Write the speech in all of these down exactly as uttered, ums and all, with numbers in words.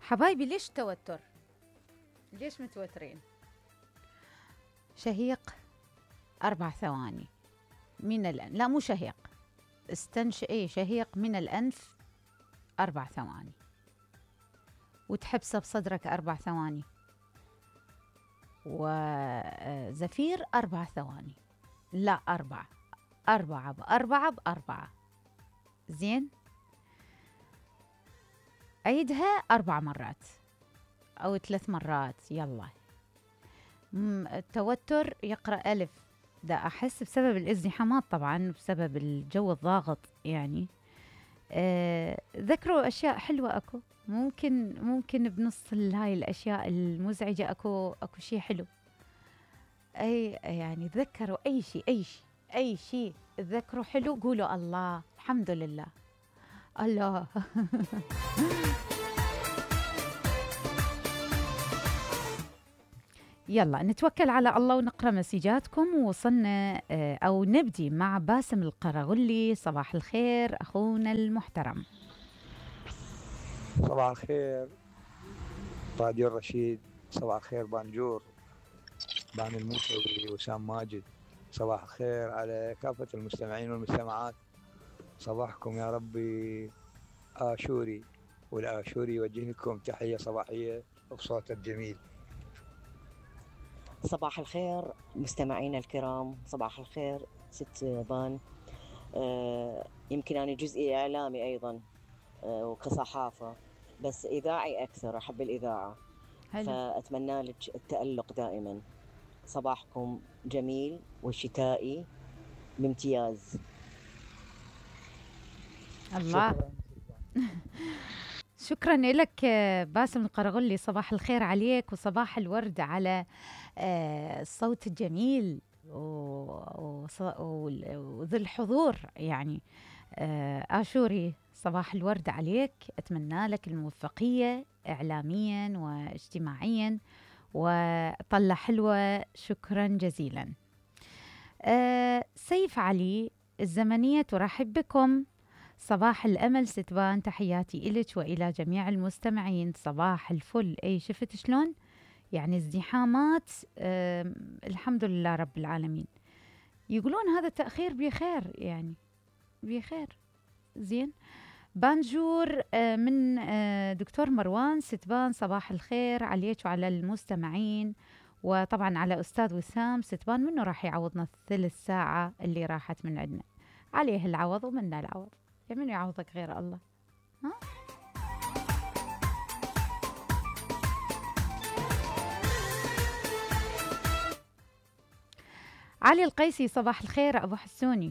حبايبي ليش توتر؟ ليش متوترين؟ شهيق أربع ثواني من الأنف، لا مو شهيق، استنش إيه شهيق من الأنف أربع ثواني، وتحبسه بصدرك أربع ثواني، وزفير أربع ثواني. لا أربعة، أربعة بأربعة بأربعة. زين، عيدها أربع مرات أو ثلاث مرات. يلا. مم، التوتر يقرأ ألف، ده أحس بسبب الازدحامات طبعا، بسبب الجو الضاغط يعني. آه، ذكروا أشياء حلوة أكو، ممكن ممكن بنص هاي الأشياء المزعجة أكو أكو شيء حلو. أي يعني تذكروا أي شيء، أي شيء أي شيء تذكروا حلو، قولوا الله الحمد لله. الله. يلا نتوكل على الله ونقرأ مسيجاتكم. وصلنا آه، أو نبدي مع باسم القرغلي. صباح الخير أخونا المحترم. صباح الخير راديو الرشيد، صباح الخير بانجور، بان الموسوي، وسام ماجد. صباح الخير على كافة المستمعين والمستمعات. صباحكم يا ربي آشوري، والآشوري يوجه لكم تحية صباحية بصوت الجميل. صباح الخير مستمعينا الكرام، صباح الخير ست بان. آه يمكن أنا جزئي إعلامي أيضا، آه وكصحافة، بس إذاعي أكثر، أحب الإذاعة. هلا. فأتمنى لك التألق دائما. صباحكم جميل وشتائي بامتياز. الله. شكرا. شكرا لك آه، باسم القرغلي. صباح الخير عليك وصباح الورد على آه، الصوت الجميل و- وص- وال- وذو الحضور يعني. آه، آشوري صباح الورد عليك، أتمنى لك الموفقية إعلاميا واجتماعيا وطلة حلوة. شكرا جزيلا. آه، سيف علي الزمنية ترحب بكم. صباح الأمل ستبان، تحياتي إلك وإلى جميع المستمعين. صباح الفل. أي شفت شلون يعني ازدحامات. آه الحمد لله رب العالمين. يقولون هذا التأخير بخير يعني، بخير. زين. بانجور آه من آه دكتور مروان ستبان. صباح الخير عليك وعلى المستمعين، وطبعا على أستاذ وسام ستبان. منه راح يعوضنا الثلث ساعة اللي راحت من عندنا؟ عليه العوض ومنا العوض. يا من يعوضك غير الله؟ ها؟ علي القيسي صباح الخير أبو حسوني.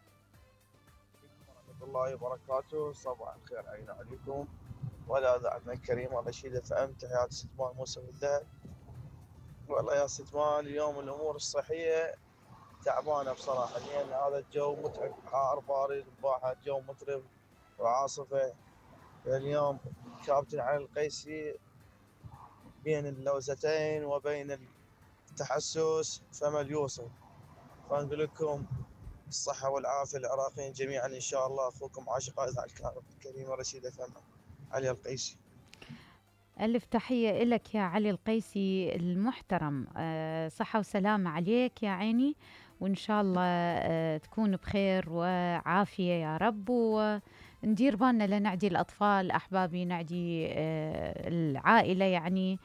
ورحمة الله وبركاته. صباح الخير علينا عليكم وعلى إذاعتنا الكريمة رشيد اف ام. تحياتي ستمان موسى بالذهب. والله يا ستمان اليوم الأمور الصحية تعبانة بصراحة، لأن هذا الجو متعب، حار بارد بواحد، جو مطرب وعاصفة. اليوم كابتن علي القيسي بين اللوزتين وبين التحسس فمل يوصل. فنقول لكم الصحة والعافية للعراقيين جميعا إن شاء الله. أخوكم عاشق إذاعة الكريمة رشيد اف ام علي القيسي. ألف تحية إلك يا علي القيسي المحترم. أه صحة وسلامة عليك يا عيني، وإن شاء الله أه تكون بخير وعافية يا رب. وندير بالنا لنعدي الأطفال أحبابي، نعدي أه العائلة يعني،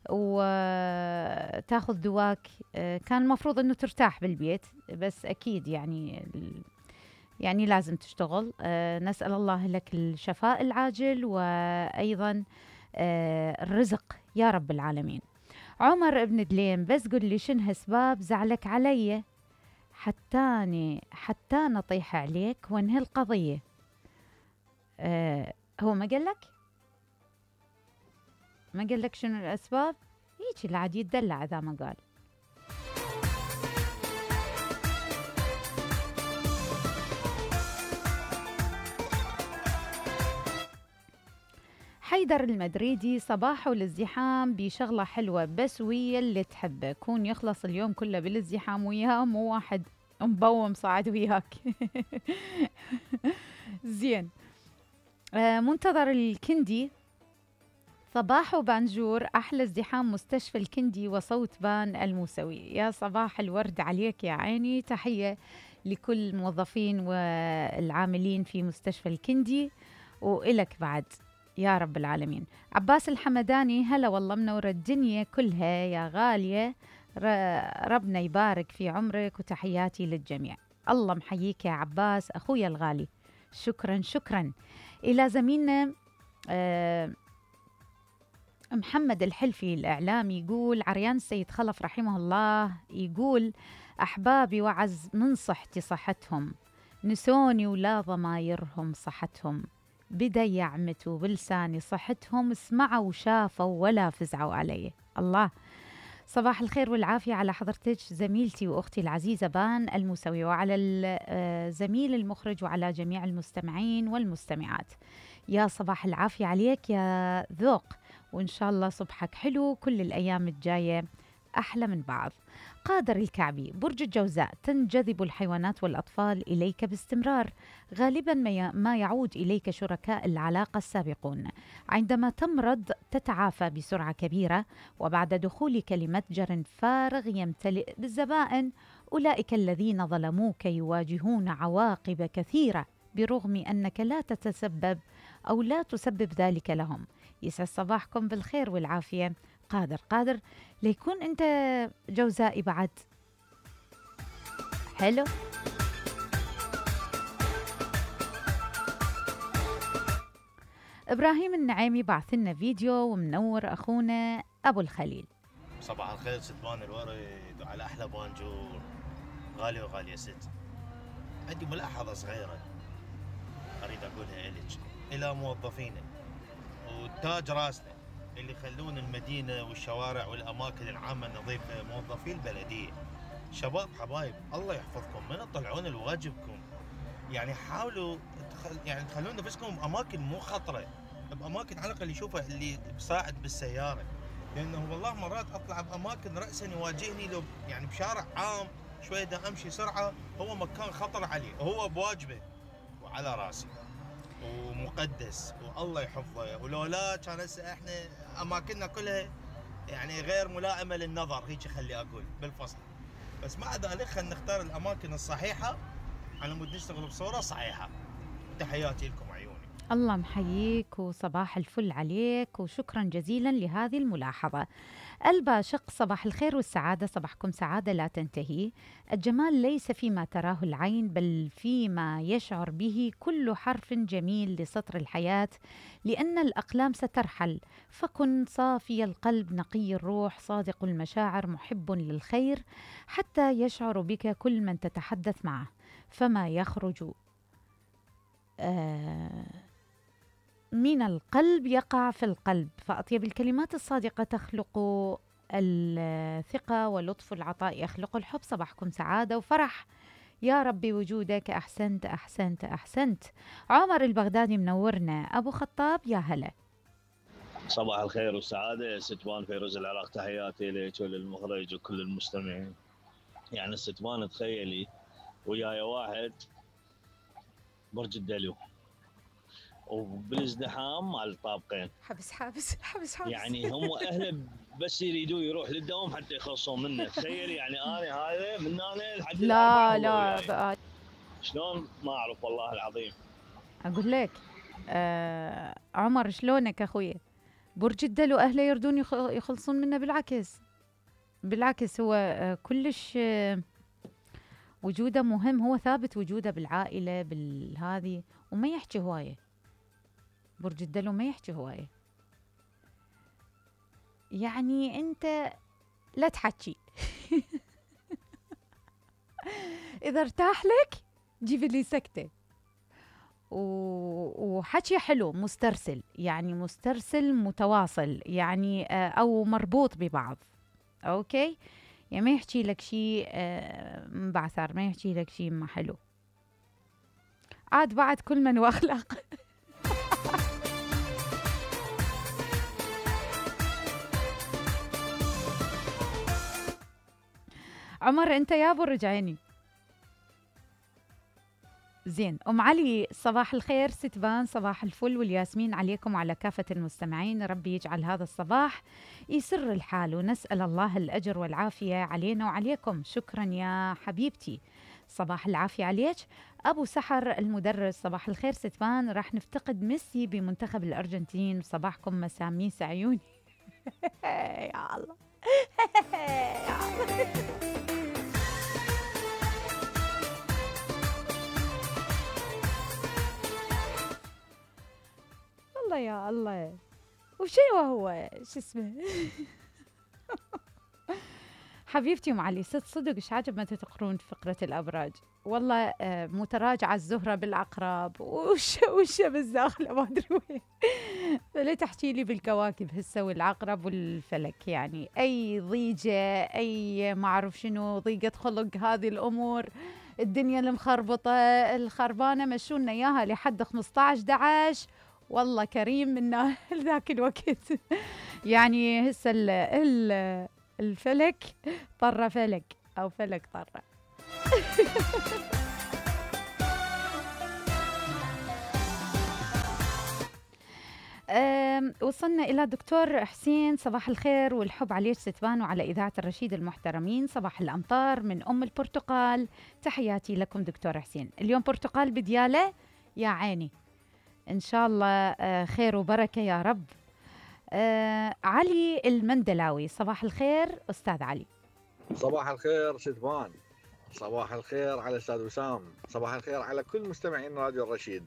وتاخذ دواك. أه كان المفروض أنه ترتاح بالبيت، بس أكيد يعني يعني لازم تشتغل. أه نسأل الله لك الشفاء العاجل، وأيضا آه الرزق يا رب العالمين. عمر ابن دليم، بس قل لي شنو اسباب زعلك علي حتاني حتى نطيح عليك وانهي القضية. آه هو ما قال لك ما قال لك شنو الأسباب؟ هيك العادي يدلع إذا ما قال. حيدر المدريدي، صباحه الازدحام بشغلة حلوة بس ويا اللي تحبه، كون يخلص اليوم كله بالازدحام وياه، مو واحد مبوم صاعد وياك. زين. آه منتظر الكندي صباح وبانجور، أحلى ازدحام مستشفى الكندي وصوت بان الموسوي. يا صباح الورد عليك يا عيني، تحية لكل الموظفين والعاملين في مستشفى الكندي وإلك بعد يا رب العالمين. عباس الحمداني، هلا والله منور الدنيا كلها يا غالية، ربنا يبارك في عمرك وتحياتي للجميع. الله محييك يا عباس أخويا الغالي، شكرا شكرا. إلى زميلنا آه محمد الحلفي الإعلامي يقول عريان السيد خلف رحمه الله، يقول أحبابي وعز من صحتي صحتهم، نسوني ولا ضمايرهم صحتهم، بدا يعمتوا بلساني صحتهم، اسمعوا وشافوا ولا فزعوا علي. الله، صباح الخير والعافية على حضرتك زميلتي وأختي العزيزة بان الموسوي، وعلى الزميل المخرج وعلى جميع المستمعين والمستمعات. يا صباح العافية عليك يا ذوق، وإن شاء الله صبحك حلو، كل الأيام الجاية أحلى من بعض. قادر الكعبي، برج الجوزاء، تنجذب الحيوانات والأطفال إليك باستمرار، غالبا ما يعود إليك شركاء العلاقة السابقون. عندما تمرض تتعافى بسرعة كبيرة، وبعد دخولك لمتجر فارغ يمتلئ بالزبائن، أولئك الذين ظلموك يواجهون عواقب كثيرة برغم أنك لا تتسبب أو لا تسبب ذلك لهم. يسعد صباحكم بالخير والعافية. قادر قادر ليكون أنت جوزائي بعد. حلو. إبراهيم النعيمي بعث لنا فيديو ومنور أخونا أبو الخليل. صباح الخير ست بان الورد وعلى أحلى بانجور، غالي وغالية ست. عندي ملاحظة صغيرة أريد أقولها إليك إلى موظفينا وتاج راسنا اللي يخلون المدينة والشوارع والأماكن العامة نظيفة، موظفي البلدية. شباب حبايب الله يحفظكم، من تطلعون لواجبكم يعني حاولوا تخل... يعني تخلون نفسكم بأماكن مو خطرة، بأماكن على الأقل يشوفها اللي بساعد بالسيارة، لأنه والله مرات أطلع بأماكن رأسا يواجهني لو يعني بشارع عام شوية دا أمشي سرعة، هو مكان خطر عليه وهو بواجبه وعلى راسي ومقدس والله يحفظه، ولو لا كان هسه احنا اماكننا كلها يعني غير ملائمه للنظر، هيك خلي اقول بالفصل. بس مع ذلك خلينا نختار الاماكن الصحيحه على مود نشتغل بصوره صحيحه. تحياتي لكم عيوني. الله محييك وصباح الفل عليك، وشكرا جزيلا لهذه الملاحظة. الباشق، صباح الخير والسعادة، صباحكم سعادة لا تنتهي. الجمال ليس فيما تراه العين بل فيما يشعر به كل حرف جميل لسطر الحياة، لأن الأقلام سترحل، فكن صافي القلب نقي الروح صادق المشاعر محب للخير، حتى يشعر بك كل من تتحدث معه، فما يخرج آه من القلب يقع في القلب، فأطيب الكلمات الصادقة تخلق الثقة، ولطف العطاء يخلق الحب. صباحكم سعادة وفرح يا ربي وجودك، أحسنت أحسنت أحسنت. عمر البغدادي منورنا. أبو خطاب يا هلا. صباح الخير والسعادة ستوان فيروز العراق، تحياتي لك وللمخرج وكل المستمعين. يعني ستوان تخيلي وياي واحد برج الدلو وبالازدحام مال الطابقين، حبس حبس حبس حبس يعني هم اهله بس يريدوا يروح للدوام حتى يخلصون منه. تخيل يعني انا هذا من هنا لحد لا لا بقى. شلون ما اعرف والله العظيم. اقول لك آه عمر شلونك اخوي؟ برج الدلو اهله يردون يخلصون منه، بالعكس بالعكس هو آه كلش آه وجوده مهم، هو ثابت وجوده بالعائله بالهذه، وما يحكي هوايه. برج الدلو ما يحكي هوايه، يعني انت لا تحكي اذا ارتاح لك جيب لي سكته وحكي حلو مسترسل، يعني مسترسل متواصل يعني او مربوط ببعض. اوكي، يعني ما يحكي لك شيء مبعثر، ما يحكي لك شيء ما حلو. عاد بعد كل من واخلاق. عمر انت يا برج عيني زين. أم علي صباح الخير ستبان، صباح الفل والياسمين عليكم وعلى كافة المستمعين. ربي يجعل هذا الصباح يسر الحال، ونسأل الله الأجر والعافية علينا وعليكم. شكرا يا حبيبتي، صباح العافية عليك. أبو سحر المدرس صباح الخير ستبان، راح نفتقد ميسي بمنتخب الأرجنتين، صباحكم مساميس عيوني. يا الله. يا الله. الله يا الله. وشي وهو شو اسمه. حبيبتي ام علي، ست صدق ايش عجب ما تقرون فقرة الابراج. والله آه متراجعة الزهرة بالعقرب وش والشمس داخلة ما ادري وين. فلا تحكي لي بالكواكب هسه والعقرب والفلك، يعني اي ضيجة اي ما اعرف شنو ضيقة خلق هذه الامور. الدنيا المخربطة الخربانة مشونا اياها لحد خمسة عشر إحدى عشر. والله كريم منا ذاك الوقت. يعني هسه ال ال الفلك طرة فلك أو فلك طرة. وصلنا إلى دكتور حسين، صباح الخير والحب عليك ستبان وعلى إذاعة الرشيد المحترمين. صباح الأمطار من أم البرتقال، تحياتي لكم دكتور حسين. اليوم برتقال بديالة يا عيني، إن شاء الله خير وبركة يا رب. آه علي المندلاوي صباح الخير أستاذ علي. صباح الخير ستبان، صباح الخير على أستاذ وسام، صباح الخير على كل مستمعين راديو الرشيد،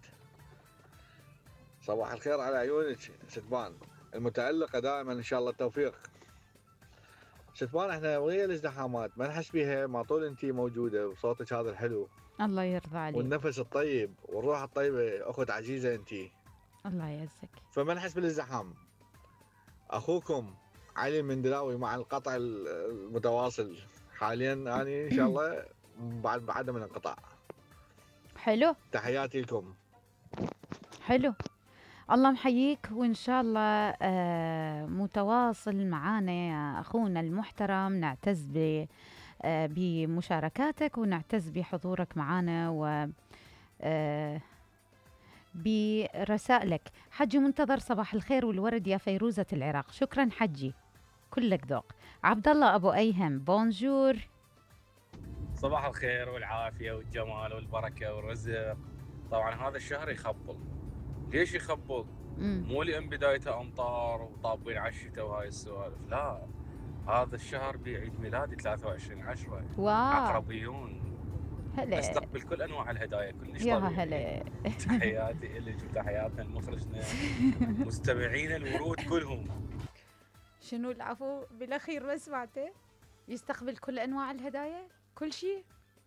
صباح الخير على عيونك ستبان المتألقة دائما إن شاء الله التوفيق. ستبان احنا ويا الازدحامات ما نحس بيها ما طول انتي موجودة وصوتك هذا الحلو، الله يرضى عليك، والنفس الطيب والروح الطيبة، أخت عزيزة انتي، الله يعزك، فما نحس بالازدحام. أخوكم علي المندلاوي مع القطع المتواصل حاليا، يعني إن شاء الله بعد بعد من انقطاع. حلو، تحياتي لكم. حلو، الله محييك، وإن شاء الله آه متواصل معانا يا أخونا المحترم. نعتز ب آه بمشاركاتك ونعتز بحضورك معانا و آه برسائلك. حجي منتظر صباح الخير والورد يا فيروزة العراق. شكرا حجي، كلك ذوق. عبد الله أبو أيهم بونجور. صباح الخير والعافية والجمال والبركة والرزق. طبعا هذا الشهر يخبل. ليش يخبل؟ مم. مو لأن بدايته أمطار وطابين على الشتاء وهاي السوالف، لا، هذا الشهر بعيد ميلادي ثلاثة وعشرين عشرة. واو، عقربيون. هلا، استقبل كل انواع الهدايا كلش يا طبيعي. هلا. تحياتي لك وتحياتنا لمخرجنا مستمعين الورود كلهم. شنو العفو بالاخير ما سمعته؟ يستقبل كل انواع الهدايا، كل شيء.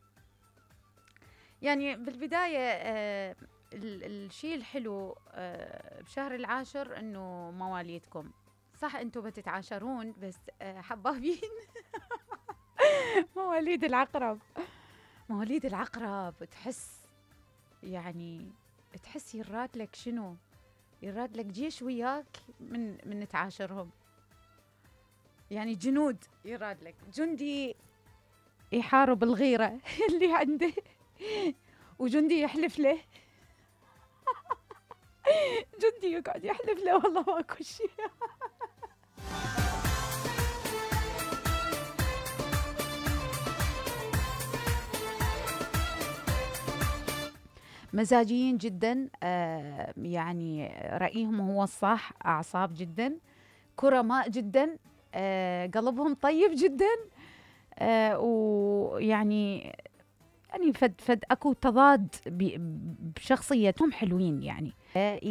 يعني بالبدايه آه الشيء الحلو آه بشهر العاشر انه مواليدكم، صح انتم بتتعاشرون بس آه حبابين. مواليد العقرب، مواليد العقرب تحس يعني تحس يراد لك شنو؟ يراد لك جيش وياك من من تعاشرهم، يعني جنود يراد لك، جندي يحارب الغيرة اللي عنده وجندي يحلف له. جندي يقعد يحلف له والله ماكو شيء. مزاجيين جدا، آه يعني رأيهم هو الصح، أعصاب جدا، كرماء جدا، آه قلبهم طيب جدا، آه ويعني يعني فد فد أكو تضاد بشخصيتهم حلوين يعني.